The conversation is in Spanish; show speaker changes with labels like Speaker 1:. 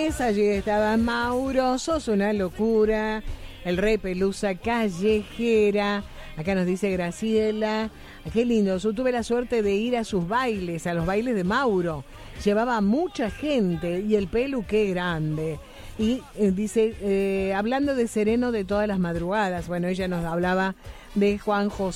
Speaker 1: lunes, allí estaba Mauro, sos una locura, el Rey Pelusa callejera, acá nos dice Graciela, qué lindo, yo tuve la suerte de ir a sus bailes, a los bailes de Mauro, llevaba mucha gente y el Pelu qué grande. Y dice, hablando de sereno de todas las madrugadas, bueno, ella nos hablaba de Juan José